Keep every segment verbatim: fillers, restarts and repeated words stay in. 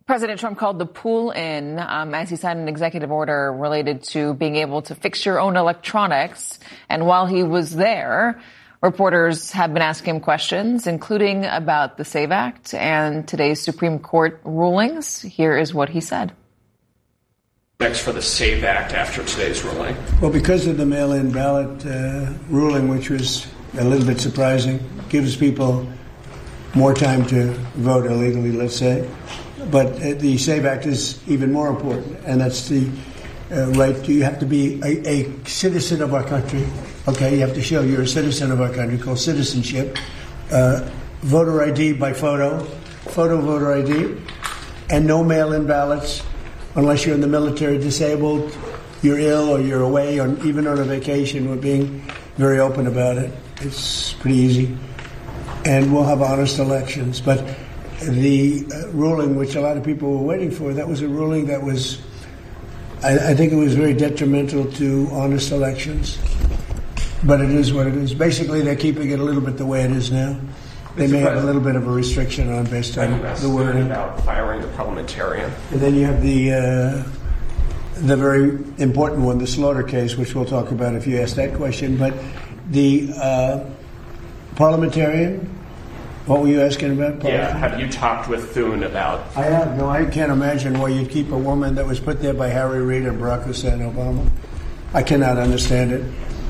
President Trump called the pool in um, as he signed an executive order related to being able to fix your own electronics. And while he was there, reporters have been asking him questions, including about the SAVE Act and today's Supreme Court rulings. Here is what he said. Next for the SAVE Act after today's ruling. Well, because of the mail-in ballot uh, ruling, which was a little bit surprising, gives people more time to vote illegally, let's say. But the SAVE Act is even more important, and that's the uh, right to, you have to be a, a citizen of our country. Okay, you have to show you're a citizen of our country, called citizenship. Uh, voter I D by photo, photo voter I D, and no mail-in ballots unless you're in the military, disabled, you're ill, or you're away, or even on a vacation. We're being very open about it. It's pretty easy. And we'll have honest elections. But the uh, ruling, which a lot of people were waiting for, that was a ruling that was, I, I think it was very detrimental to honest elections. But it is what it is. Basically, they're keeping it a little bit the way it is now. They may have a little bit of a restriction on based on the wording. About firing the parliamentarian. And then you have the uh, the very important one, the Slaughter case, which we'll talk about if you ask that question. But the uh, parliamentarian, what were you asking about? Yeah, have you talked with Thune about... I have. No, I can't imagine why you'd keep a woman that was put there by Harry Reid and Barack Hussein Obama. I cannot understand it.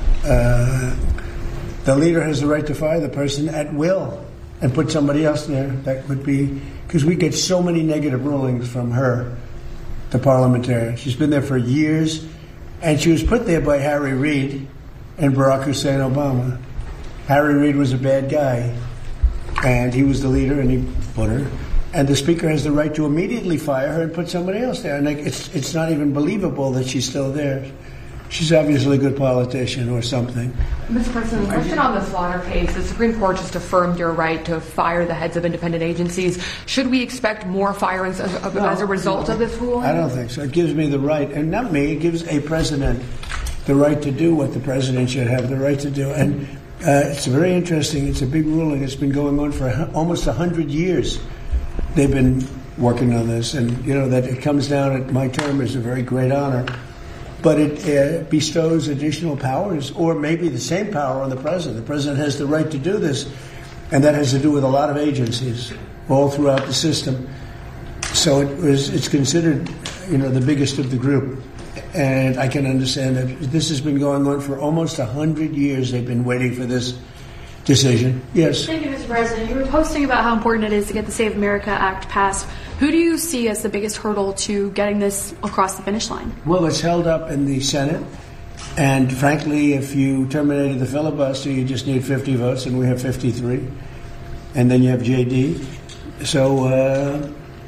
Uh, the leader has the right to fire the person at will and put somebody else there. That would be... Because we get so many negative rulings from her, the parliamentarian. She's been there for years, and she was put there by Harry Reid and Barack Hussein Obama. Harry Reid was a bad guy, and he was the leader, and he put her. And the speaker has the right to immediately fire her and put somebody else there. And it's it's not even believable that she's still there. She's obviously a good politician or something. Mister President, a question on the Slaughter case. The Supreme Court just affirmed your right to fire the heads of independent agencies. Should we expect more firings as, no, as a result no, of this ruling? I don't think so. It gives me the right, and not me, it gives a president the right to do what the president should have the right to do. And uh, it's very interesting. It's a big ruling. It's been going on for almost one hundred years. They've been working on this, and, you know, that it comes down at my term is a very great honor. But it uh, bestows additional powers, or maybe the same power, on the president. The president has the right to do this, and that has to do with a lot of agencies all throughout the system. So it was, it's considered, you know, the biggest of the group. And I can understand that this has been going on for almost one hundred years. They've been waiting for this decision. Yes? Thank you, Mister President. You were posting about how important it is to get the Save America Act passed. Who do you see as the biggest hurdle to getting this across the finish line? Well, it's held up in the Senate. And frankly, if you terminated the filibuster, you just need fifty votes, and we have fifty-three. And then you have J D. So uh,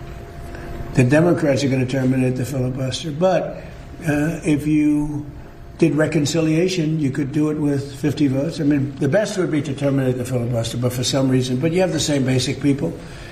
the Democrats are going to terminate the filibuster. But uh, if you did reconciliation, you could do it with fifty votes. I mean, the best would be to terminate the filibuster, but for some reason, but you have the same basic people.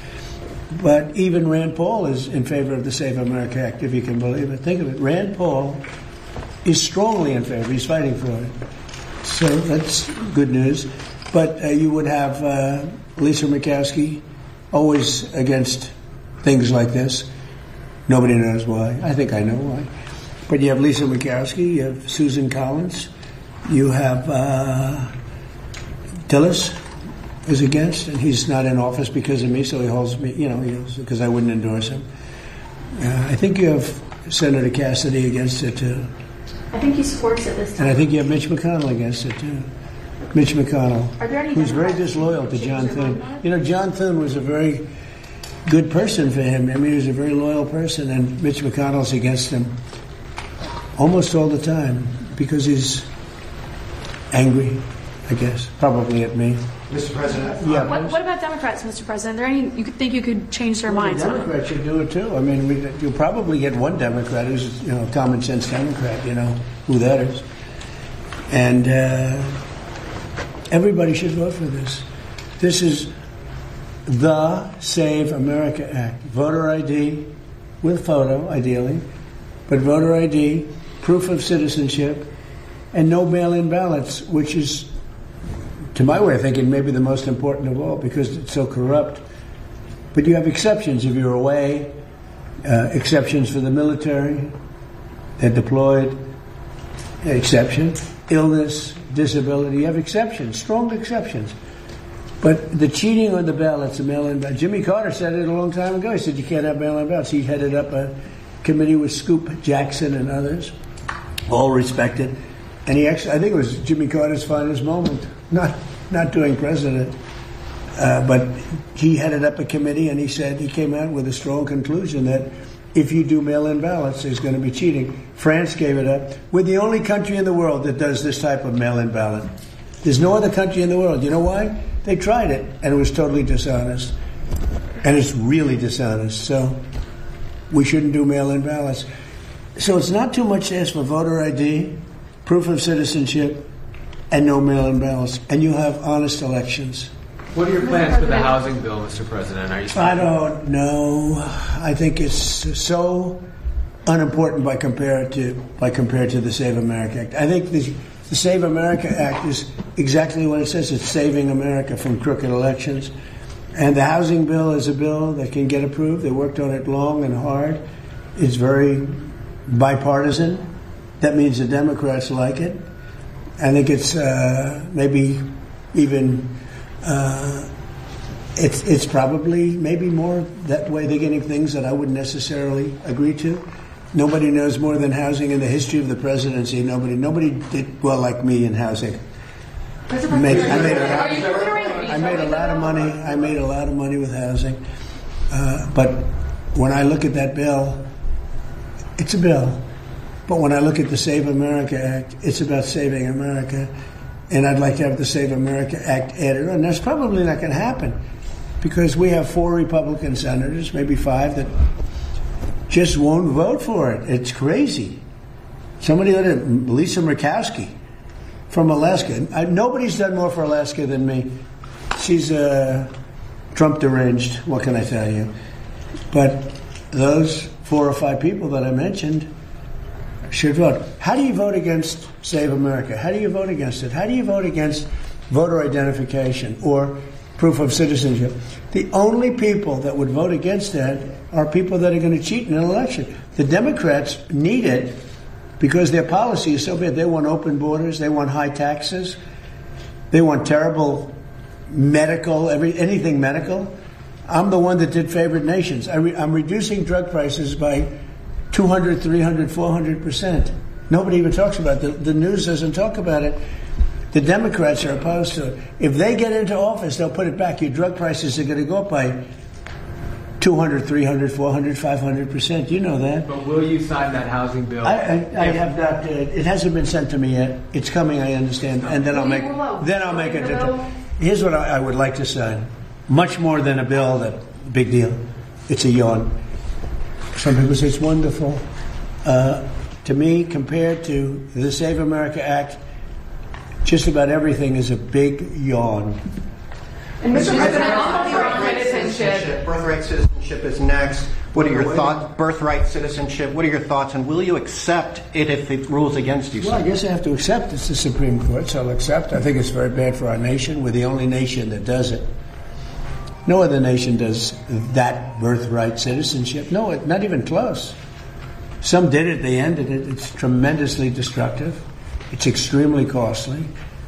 But even Rand Paul is in favor of the Save America Act, if you can believe it. Think of it. Rand Paul is strongly in favor. He's fighting for it. So that's good news. But uh, you would have uh, Lisa Murkowski, always against things like this. Nobody knows why. I think I know why. But you have Lisa Murkowski, you have Susan Collins, you have uh, Tillis is against, and he's not in office because of me, so he holds me, you know, because I wouldn't endorse him. Uh, I think you have Senator Cassidy against it, too. I think he supports it this time. And I think you have Mitch McConnell against it, too. Mitch McConnell, Are there any who's very Democrats disloyal to John Thune. You know, John Thune was a very good person for him. I mean, he was a very loyal person, and Mitch McConnell's against him almost all the time because he's angry, I guess, probably at me. Mister President? Yeah. What, what about Democrats, Mister President? Are there any you could think you could change their well, minds the on it? Democrats should do it, too. I mean, we, you'll probably get one Democrat who's, you know, a common sense Democrat, you know, who that is. And uh, everybody should vote for this. This is the Save America Act. Voter I D with photo, ideally, but voter I D, proof of citizenship, and no mail-in ballots, which is, to my way of thinking, maybe the most important of all because it's so corrupt. But you have exceptions if you're away, uh, exceptions for the military. They're deployed. Exception. Illness, disability. You have exceptions, strong exceptions. But the cheating on the ballots, the mail-in ballots, Jimmy Carter said it a long time ago. He said you can't have mail-in ballots. He headed up a committee with Scoop Jackson and others, all respected. And he actually, I think it was Jimmy Carter's finest moment, not not doing president. Uh, but he headed up a committee, and he said he came out with a strong conclusion that if you do mail-in ballots, there's going to be cheating. France gave it up. We're the only country in the world that does this type of mail-in ballot. There's no other country in the world. You know why? They tried it, and it was totally dishonest. And it's really dishonest. So we shouldn't do mail-in ballots. So it's not too much to ask for voter I D, proof of citizenship, and no mail-in ballots. And you have honest elections. What are your plans for the housing bill, Mister President? Are you I don't know. I think it's so unimportant by compared to by compared to the Save America Act. I think the, the Save America Act is exactly what it says. It's saving America from crooked elections. And the housing bill is a bill that can get approved. They worked on it long and hard. It's very bipartisan. That means the Democrats like it. I think it's uh, maybe even... Uh, it's it's probably maybe more that way. They're getting things that I wouldn't necessarily agree to. Nobody knows more than housing in the history of the presidency. Nobody nobody did well like me in housing. I made, I made, a, lot, I made a lot of money. I made a lot of money with housing. Uh, but when I look at that bill, it's a bill. But when I look at the Save America Act, it's about saving America. And I'd like to have the Save America Act added on. That's probably not going to happen because we have four Republican senators, maybe five, that just won't vote for it. It's crazy. Somebody, Lisa Murkowski from Alaska. I, nobody's done more for Alaska than me. She's uh, Trump deranged. What can I tell you? But those four or five people that I mentioned should vote. How do you vote against Save America? How do you vote against it? How do you vote against voter identification or proof of citizenship? The only people that would vote against that are people that are going to cheat in an election. The Democrats need it because their policy is so bad. They want open borders. They want high taxes. They want terrible medical, every anything medical. I'm the one that did favored nations. I re, I'm reducing drug prices by two hundred, three hundred, four hundred percent. Nobody even talks about it. The, the news doesn't talk about it. The Democrats are opposed to it. If they get into office, they'll put it back. Your drug prices are going to go up by two hundred, three hundred, four hundred, five hundred percent. You know that. But will you sign that housing bill? I, I, I have not. Uh, it hasn't been sent to me yet. It's coming, I understand. And then I'll make, then I'll make it. Here's what I, I would like to sign. Much more than a bill that, big deal. It's a yawn. Some people say it's wonderful. Uh, to me, compared to the Save America Act, just about everything is a big yawn. And Mister President, on birthright citizenship, birthright citizenship is next. What are your thoughts? Birthright citizenship. What are your thoughts? And will you accept it if it rules against you? Well, I guess I have to accept it's the Supreme Court, so I'll accept. I think it's very bad for our nation. We're the only nation that does it. No other nation does that birthright citizenship. No, it, not even close. Some did it, they ended it. It's tremendously destructive. It's extremely costly.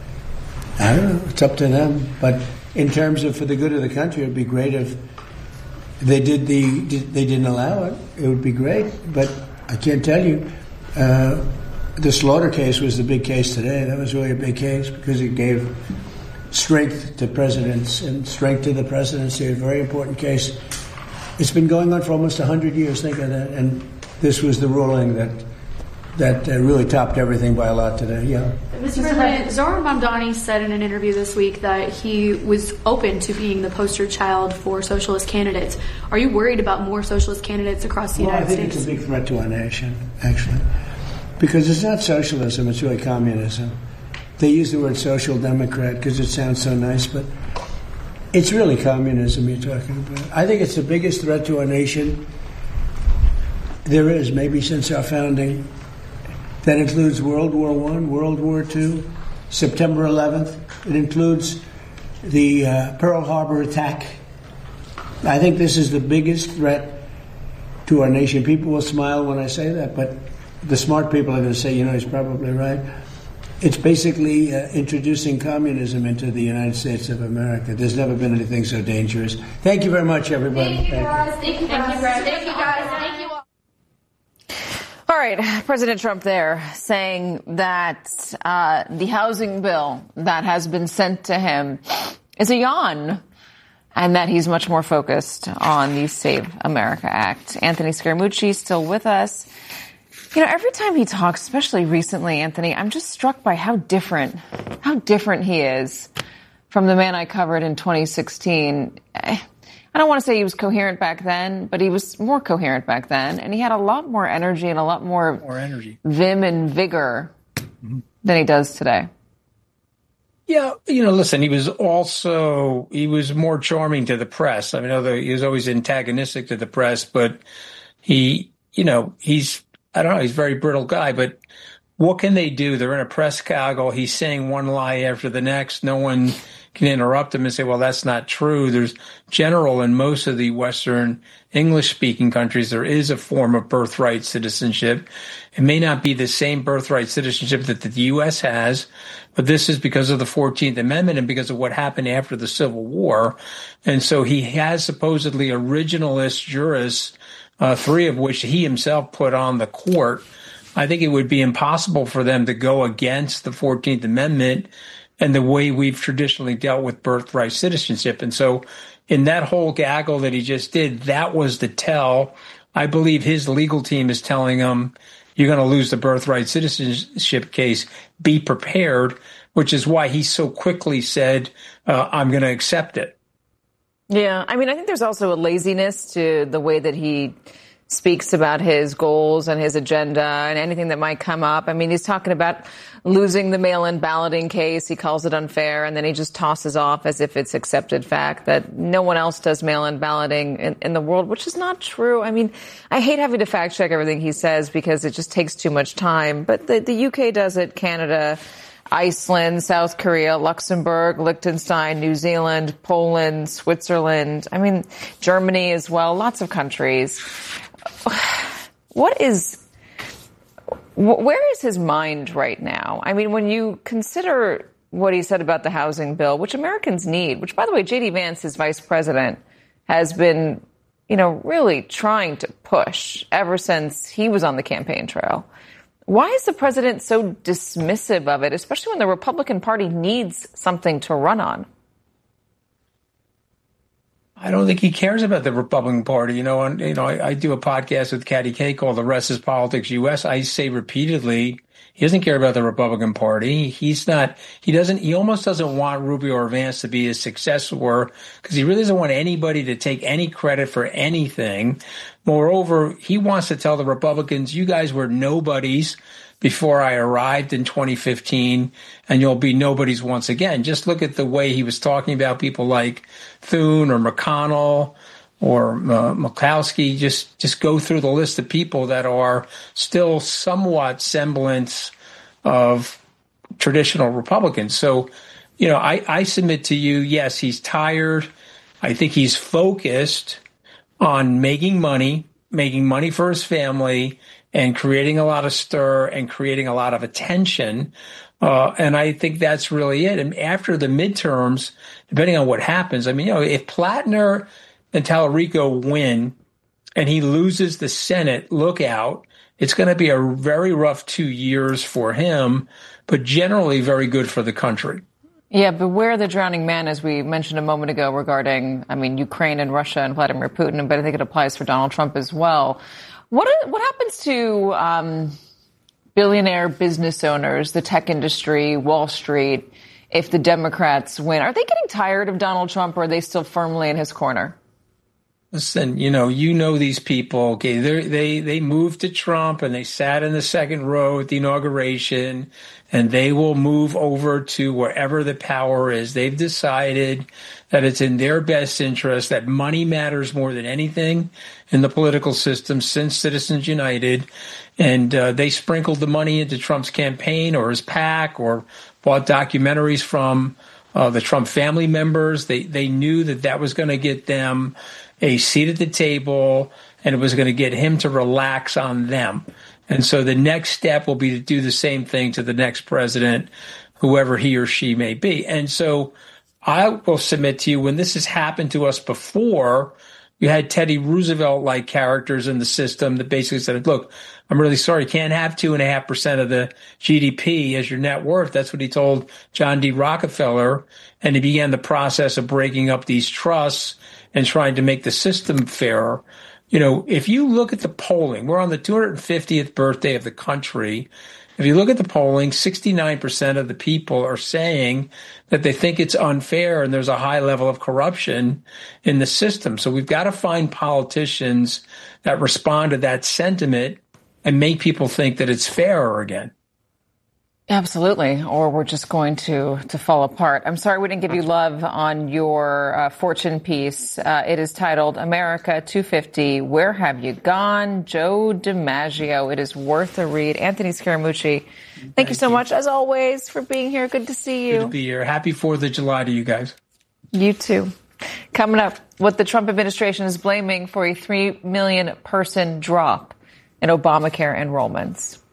I don't know, it's up to them. But in terms of for the good of the country, it would be great if they did the they didn't allow it. It would be great. But I can't tell you. Uh, the Slaughter case was the big case today. That was really a big case because it gave strength to presidents and strength to the presidency. A very important case. It's been going on for almost one hundred years. Think of that. And this was the ruling that that uh, really topped everything by a lot today. Yeah. Mister President, Zohran Mamdani said in an interview this week that he was open to being the poster child for socialist candidates. Are you worried about more socialist candidates across the well, United States? I think States? it's a big threat to our nation, actually, because it's not socialism; it's really communism. They use the word social democrat because it sounds so nice, but it's really communism you're talking about. I think it's the biggest threat to our nation there is, maybe since our founding. That includes World War One, World War Two, September eleventh. It includes the uh, Pearl Harbor attack. I think this is the biggest threat to our nation. People will smile when I say that, but the smart people are going to say, you know, he's probably right. It's basically uh, introducing communism into the United States of America. There's never been anything so dangerous. Thank you very much, everybody. Thank you, Thank guys. Thank you, guys. Thank you, guys. Thank you all. All right, President Trump there saying that uh, the housing bill that has been sent to him is a yawn, and that he's much more focused on the Save America Act. Anthony Scaramucci still with us. You know, every time he talks, especially recently, Anthony, I'm just struck by how different, how different he is from the man I covered in twenty sixteen. I don't want to say he was coherent back then, but he was more coherent back then, and he had a lot more energy and a lot more, more energy, vim and vigor mm-hmm. than he does today. Yeah, you know, listen, he was also, he was more charming to the press. I mean, although he was always antagonistic to the press, but he, you know, he's, I don't know, he's a very brittle guy, but what can they do? They're in a press gaggle. He's saying one lie after the next. No one can interrupt him and say, well, that's not true. There's general in most of the Western English-speaking countries, there is a form of birthright citizenship. It may not be the same birthright citizenship that the U S has, but this is because of the fourteenth Amendment and because of what happened after the Civil War. And so he has supposedly originalist jurists, uh, three of which he himself put on the court. I think it would be impossible for them to go against the fourteenth Amendment and the way we've traditionally dealt with birthright citizenship. And so in that whole gaggle that he just did, that was the tell. I believe his legal team is telling him, you're going to lose the birthright citizenship case. Be prepared, which is why he so quickly said, uh, I'm going to accept it. Yeah, I mean, I think there's also a laziness to the way that he speaks about his goals and his agenda and anything that might come up. I mean, he's talking about losing the mail-in balloting case. He calls it unfair, and then he just tosses off as if it's accepted fact that no one else does mail-in balloting in, in the world, which is not true. I mean, I hate having to fact-check everything he says because it just takes too much time. But the, the U K does it, Canada, Iceland, South Korea, Luxembourg, Liechtenstein, New Zealand, Poland, Switzerland. I mean, Germany as well, lots of countries. What is, where is his mind right now? I mean, when you consider what he said about the housing bill, which Americans need, which, by the way, J D Vance, his vice president, has been, you know, really trying to push ever since he was on the campaign trail. Why is the president so dismissive of it, especially when the Republican Party needs something to run on? I don't think he cares about the Republican Party. You know, and, you know, I, I do a podcast with Katty Kay called The Rest is Politics U S. I say repeatedly, he doesn't care about the Republican Party. He's not, he doesn't, he almost doesn't want Rubio or Vance to be his successor because he really doesn't want anybody to take any credit for anything. Moreover, he wants to tell the Republicans, you guys were nobodies before I arrived in twenty fifteen, and you'll be nobodies once again. Just look at the way he was talking about people like Thune or McConnell or uh, Murkowski. Just, just go through the list of people that are still somewhat semblance of traditional Republicans. So, you know, I, I submit to you, yes, he's tired. I think he's focused on making money, making money for his family, and creating a lot of stir and creating a lot of attention. Uh, and I think that's really it. And after the midterms, depending on what happens, I mean, you know, if Platner and Tallarico win and he loses the Senate, look out. It's going to be a very rough two years for him, but generally very good for the country. Yeah, beware the drowning man, as we mentioned a moment ago regarding, I mean, Ukraine and Russia and Vladimir Putin, but I think it applies for Donald Trump as well. What are, what happens to um, billionaire business owners, the tech industry, Wall Street, if the Democrats win? Are they getting tired of Donald Trump, or are they still firmly in his corner? Listen, you know, you know these people. Okay, they they they moved to Trump and they sat in the second row at the inauguration, and they will move over to wherever the power is. They've decided that it's in their best interest, that money matters more than anything in the political system since Citizens United. And uh, they sprinkled the money into Trump's campaign or his PAC or bought documentaries from uh, the Trump family members. They, they knew that that was going to get them a seat at the table and it was going to get him to relax on them. And so the next step will be to do the same thing to the next president, whoever he or she may be. And so I will submit to you, when this has happened to us before, you had Teddy Roosevelt-like characters in the system that basically said, look, I'm really sorry, you can't have two and a half percent of the G D P as your net worth. That's what he told John D. Rockefeller. And he began the process of breaking up these trusts and trying to make the system fairer. You know, if you look at the polling, we're on the two hundred fiftieth birthday of the country. If you look at the polling, sixty-nine percent of the people are saying that they think it's unfair and there's a high level of corruption in the system. So we've got to find politicians that respond to that sentiment and make people think that it's fairer again. Absolutely, or we're just going to to fall apart. I'm sorry we didn't give you love on your uh, Fortune piece. Uh, it is titled America two fifty, Where Have You Gone? Joe DiMaggio. It is worth a read. Anthony Scaramucci, thank, thank you so you. much, as always, for being here. Good to see you. Good to be here. Happy fourth of July to you guys. You too. Coming up, what the Trump administration is blaming for a three million person drop in Obamacare enrollments.